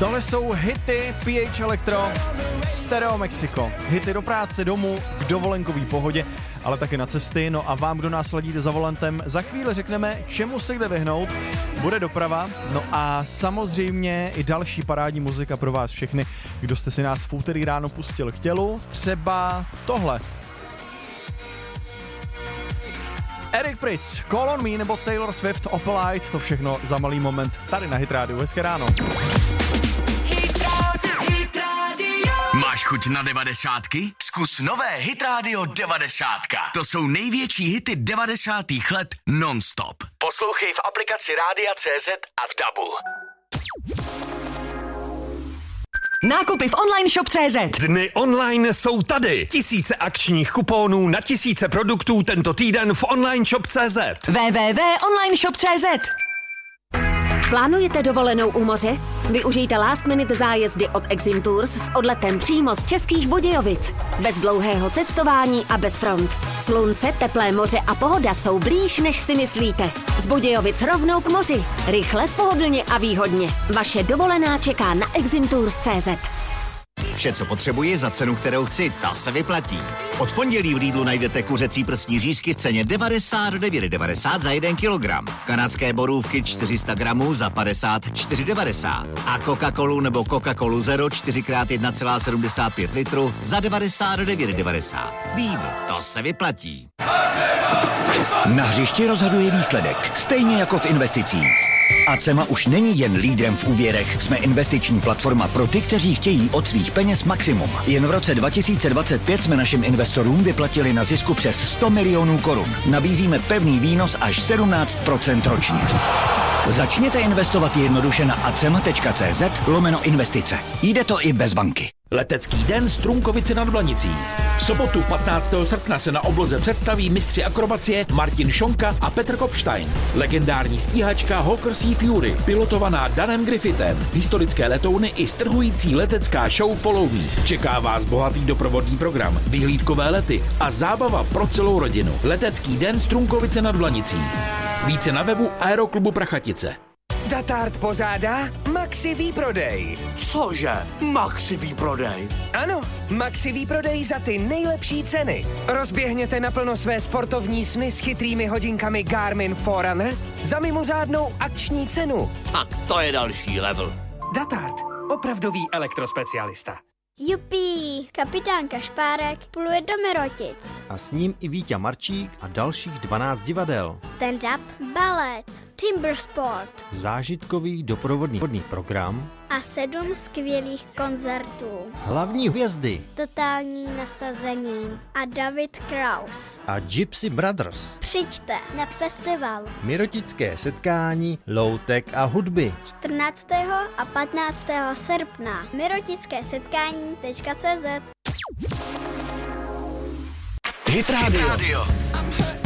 Tohle jsou hity PH Electro, Stereo Mexico. Hity do práce, domů, k dovolenkový pohodě, ale taky na cesty. No a vám, kdo nás ladíte za volantem, za chvíli řekneme, čemu se kde vyhnout. Bude doprava, no a samozřejmě i další parádní muzika pro vás všechny, kdo jste si nás v úterý ráno pustil k tělu. Třeba tohle. Eric Prydz, Call on Me nebo Taylor Swift, Opalite, to všechno za malý moment tady na Hit Radio. Hezké ráno. Máš chuť na 90ky? Zkus nové Hit Radio 90. To jsou největší hity 90. let non-stop. Poslouchej v aplikaci Rádia CZ a v DABu. Nákupy v online shop.cz. Dny online jsou tady. Tisíce akčních kuponů na tisíce produktů tento týden v online shop.cz. www.onlineshop.cz. Plánujete dovolenou u moře? Využijte last minute zájezdy od Exim Tours s odletem přímo z Českých Budějovic. Bez dlouhého cestování a bez front. Slunce, teplé moře a pohoda jsou blíž, než si myslíte. Z Budějovic rovnou k moři. Rychle, pohodlně a výhodně. Vaše dovolená čeká na eximtours.cz. Vše, co potřebuji za cenu, kterou chci, ta se vyplatí. Od pondělí v Lidlu najdete kuřecí prsní řízky v ceně 99,90 za 1 kilogram. Kanadské borůvky 400 gramů za 54,90. A Coca-Colu nebo Coca-Colu Zero 4x1,75 litru za 99,90. Lidl, to se vyplatí. Na hřišti rozhoduje výsledek, stejně jako v investicích. Acema už není jen lídrem v úvěrech, jsme investiční platforma pro ty, kteří chtějí od svých peněz maximum. Jen v roce 2025 jsme našim investorům vyplatili na zisku přes 100 milionů korun. Nabízíme pevný výnos až 17% ročně. Začněte investovat jednoduše na acema.cz/investice. Jde to i bez banky. Letecký den Strunkovice nad Blanicí. V sobotu 15. srpna se na obloze představí mistři akrobacie Martin Šonka a Petr Kopstein. Legendární stíhačka Hawker Sea Fury, pilotovaná Danem Griffithem, historické letouny i strhující letecká show Follow Me. Čeká vás bohatý doprovodný program, vyhlídkové lety a zábava pro celou rodinu. Letecký den Strunkovice nad Blanicí. Více na webu Aeroklubu Prachatice. Datart pořádá Maxi výprodej. Cože? Maxi výprodej. Ano, Maxi výprodej za ty nejlepší ceny. Rozběhněte naplno své sportovní sny s chytrými hodinkami Garmin Forerunner za mimořádnou akční cenu. Tak to je další level. Datart, opravdový elektrospecialista. Jupí, kapitán Kašpárek pluje do Mirotic. A s ním i Víťa Marčík a dalších 12 divadel. Stand-up, balet, timber sport. Zážitkový doprovodný program. A 7 skvělých koncertů. Hlavní hvězdy. Totální nasazení. A David Kraus. A Gypsy Brothers. Přijďte na festival. Mirotické setkání, loutek a hudby. 14. a 15. srpna. Mirotické setkání.cz. Hit Radio.